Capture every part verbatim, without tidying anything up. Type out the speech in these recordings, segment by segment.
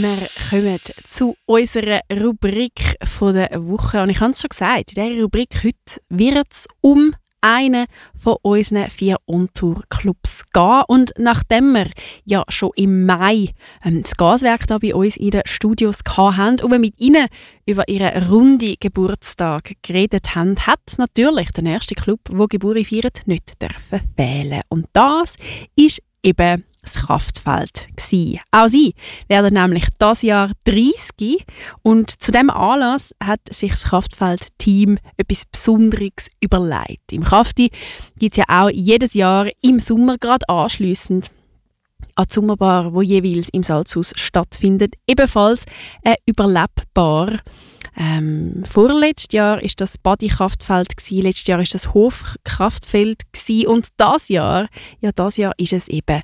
Wir kommen zu unserer Rubrik von der Woche. Und ich habe es schon gesagt, in dieser Rubrik heute wird es um einen von unseren vier On-Tour-Clubs gehen. Und nachdem wir ja schon im Mai ähm, das Gaswerk hier bei uns in den Studios hatten und wir mit ihnen über ihren runden Geburtstag geredet haben, hat natürlich der nächste Club, der Geburt feiert, nicht dürfen fehlen. Und das ist eben das Kraftfeld gsi. Auch sie werden nämlich dieses Jahr dreißig und zu diesem Anlass hat sich das Kraftfeld-Team etwas Besonderes überlegt. Im Krafti gibt es ja auch jedes Jahr im Sommer gerade anschliessend an die Sommerbar, wo jeweils im Salzhaus stattfindet, ebenfalls eine Überlebbar. Ähm, vorletztes Jahr war das Badi-Kraftfeld, letztes Jahr war das Hofkraftfeld und dieses Jahr, ja, dieses Jahr ist es eben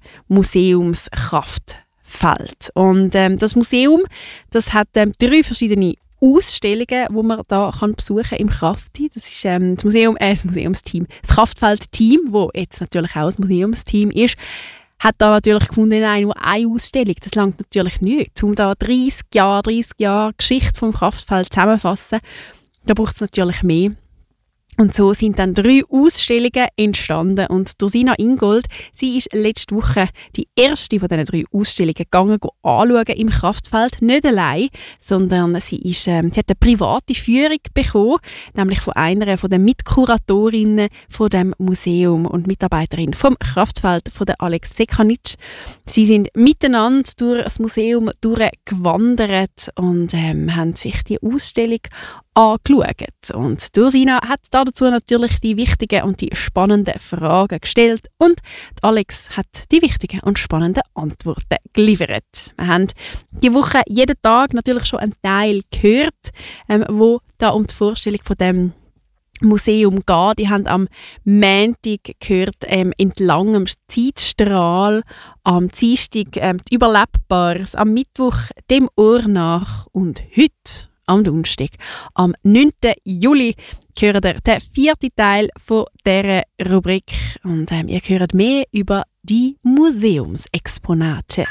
Museumskraftfeld. Und ähm, das Museum, das hat ähm, drei verschiedene Ausstellungen, die man da kann besuchen im Krafti. Das ist ähm, das Museum, äh, das Museumsteam, das Kraftfeld-Team, das jetzt natürlich auch das Museumsteam ist, hat da natürlich gefunden, nein, nur eine Ausstellung. Das langt natürlich nicht. Um da dreißig Jahre, dreißig Jahre Geschichte vom Kraftfeld zusammenzufassen, da braucht es natürlich mehr. Und so sind dann drei Ausstellungen entstanden. Und Ursina Ingold, sie ist letzte Woche die erste von diesen drei Ausstellungen gegangen, anschauen im Kraftfeld. Nicht allein, sondern sie, ist, ähm, sie hat eine private Führung bekommen, nämlich von einer von den Mitkuratorinnen von dem Museum und Mitarbeiterin vom Kraftfeld, von der Alex Sekanic. Sie sind miteinander durch das Museum durchgewandert und ähm, haben sich die Ausstellung angeschaut. Und Ursina hat dazu natürlich die wichtigen und die spannenden Fragen gestellt und Alex hat die wichtigen und spannenden Antworten geliefert. Wir haben diese Woche jeden Tag natürlich schon einen Teil gehört, ähm, wo da um die Vorstellung von dem Museum geht. Die haben am Montag gehört, ähm, entlang am Zeitstrahl, am Dienstag ähm, die Überlebbares, am Mittwoch dem Ohr nach und heute am Donnerstag, am neunten Juli, hören ihr den vierten Teil von dieser Rubrik. Und ähm, ihr hört mehr über die Museumsexponate.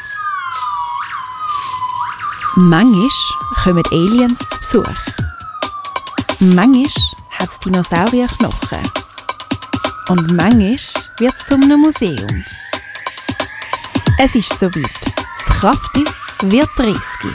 Manchmal kommen Aliens zu Besuch. Manchmal hat es Dinosaurierknochen. Und manchmal wird es zu einem Museum. Es ist soweit. Das Krafti wird dreißig.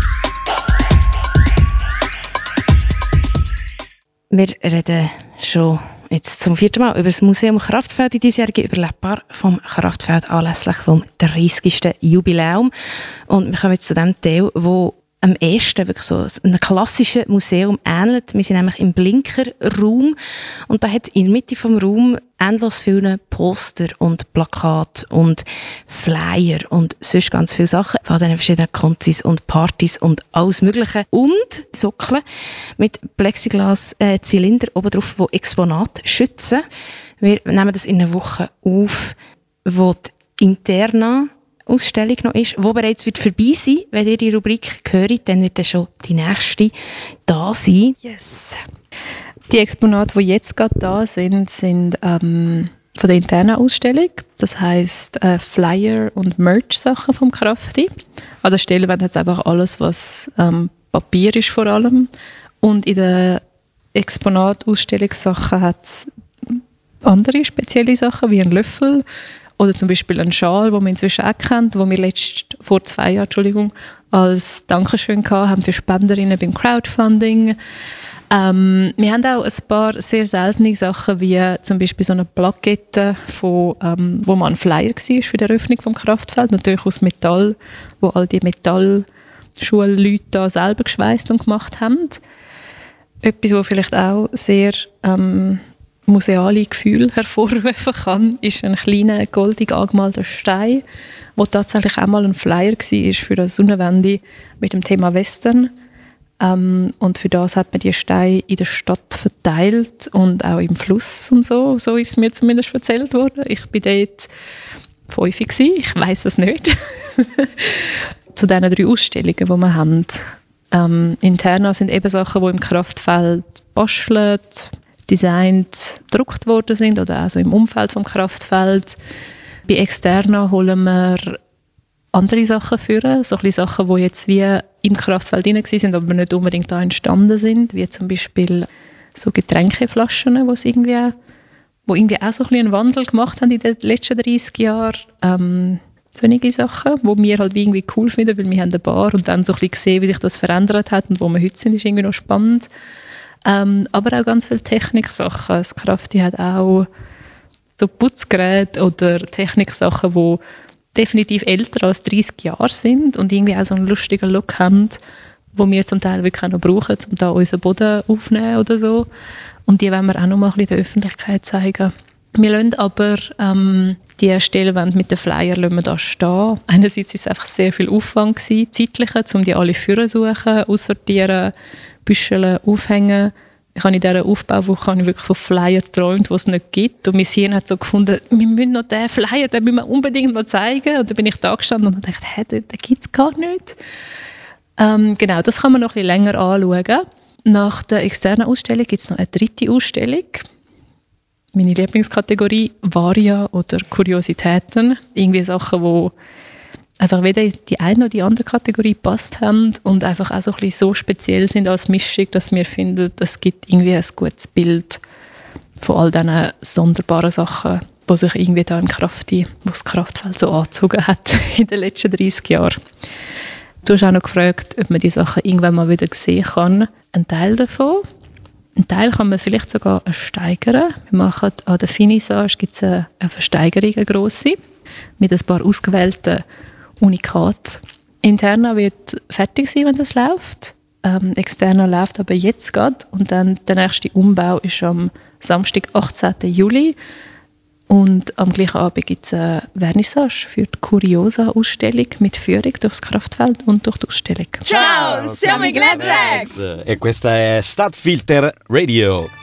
Wir reden schon jetzt zum vierten Mal über das Museum Kraftfeld, die diesjährige Überlebbar vom Kraftfeld anlässlich vom dreißigsten Jubiläum. Und wir kommen jetzt zu dem Teil, wo am ehesten wirklich so einem klassischen Museum ähnelt. Wir sind nämlich im Blinker-Raum und da hat es in der Mitte des Raums endlos viele Poster und Plakate und Flyer und sonst ganz viele Sachen von diesen verschiedenen Konzis und Partys und alles Mögliche. Und Sockeln mit Plexiglas-Zylinder äh, oben drauf, die Exponate schützen. Wir nehmen das in einer Woche auf, wo die Interna Ausstellung noch ist, die bereits wird vorbei sein wird. Wenn ihr die Rubrik hört, dann wird dann schon die nächste da sein. Yes. Die Exponate, die jetzt gerade da sind, sind ähm, von der internen Ausstellung. Das heisst äh, Flyer und Merch-Sachen vom Krafti. An der Stelle hat es einfach alles, was ähm, Papier ist vor allem. Und in den Exponat-Ausstellungssachen hat es andere spezielle Sachen, wie ein Löffel oder zum Beispiel ein Schal, den man inzwischen auch kennt, den wir letzt, vor zwei Jahren Entschuldigung, als Dankeschön gehabt haben für Spenderinnen beim Crowdfunding. Ähm, wir haben auch ein paar sehr seltene Sachen, wie zum Beispiel so eine Plakette, von, ähm, wo mal ein Flyer war für die Eröffnung vom Kraftfeld, natürlich aus Metall, wo all die Metallschulleute da selber geschweißt und gemacht haben. Etwas, was vielleicht auch sehr ähm, museale Gefühle hervorrufen kann, ist ein kleiner goldig angemalter Stein, der tatsächlich auch mal ein Flyer war für eine Sonnenwende mit dem Thema Western. Ähm, und für das hat man die Steine in der Stadt verteilt und auch im Fluss und so. So ist es mir zumindest erzählt worden. Ich war dort fünf gewesen, ich weiss es nicht. Zu diesen drei Ausstellungen, die wir haben. Ähm, interna sind eben Sachen, die im Kraftfeld bastelt, designt, gedruckt worden sind oder also im Umfeld vom Kraftfeld. Bei externa holen wir andere Sachen führen, so ein bisschen Sachen, die jetzt wie im Kraftfeld drin waren, aber nicht unbedingt da entstanden sind, wie zum Beispiel so Getränkeflaschen, wo es irgendwie, wo irgendwie auch so ein bisschen einen Wandel gemacht haben in den letzten dreißig Jahren. Ähm, solche Sachen, die wir halt irgendwie cool finden, weil wir haben eine Bar und dann so ein bisschen gesehen, wie sich das verändert hat und wo wir heute sind, ist irgendwie noch spannend. Ähm, aber auch ganz viele Techniksachen. Das Krafti hat auch so Putzgeräte oder Techniksachen, die definitiv älter als dreißig Jahre sind und irgendwie auch so einen lustigen Look haben, wo wir zum Teil wirklich auch noch brauchen, um da unseren Boden aufzunehmen oder so. Und die wollen wir auch noch mal ein bisschen der Öffentlichkeit zeigen. Wir lassen aber ähm, die Stellwände mit den Flyer lassen wir da stehen. Einerseits war es einfach sehr viel Aufwand gewesen, zeitlicher, um die alle Führer zu suchen, aussortieren, büscheln, aufhängen. Ich habe in dieser Aufbauwoche habe ich wirklich von Flyer geträumt, die es nicht gibt. Und mein Hirn hat so gefunden, wir müssen noch diesen Flyer, den müssen wir unbedingt noch zeigen. Und dann bin ich da gestanden und dachte, hä, den, den gibt es gar nicht. Ähm, genau, das kann man noch ein bisschen länger anschauen. Nach der externen Ausstellung gibt es noch eine dritte Ausstellung. Meine Lieblingskategorie, Varia oder Kuriositäten. Irgendwie Sachen, die einfach weder die eine oder die andere Kategorie passt haben und einfach auch so, ein bisschen so speziell sind als Mischung, dass wir finden, es gibt irgendwie ein gutes Bild von all diesen sonderbaren Sachen, die sich irgendwie da im Krafti, wo das Kraftfeld so angezogen hat in den letzten dreißig Jahren. Du hast auch noch gefragt, ob man die Sachen irgendwann mal wieder sehen kann. Ein Teil davon. Ein Teil kann man vielleicht sogar steigern. Wir machen an der Finissage gibt's eine, eine Versteigerung, eine grosse, mit ein paar ausgewählten Unikat. Interna wird fertig sein, wenn das läuft. Ähm, externer läuft aber jetzt gerade. Und dann der nächste Umbau ist am Samstag, achtzehnten Juli. Und am gleichen Abend gibt es eine Vernissage für die Curiosa-Ausstellung mit Führung durchs Kraftfeld und durch die Ausstellung. Ciao, siamo i Glad Rags! E questa è Stadtfilter Radio.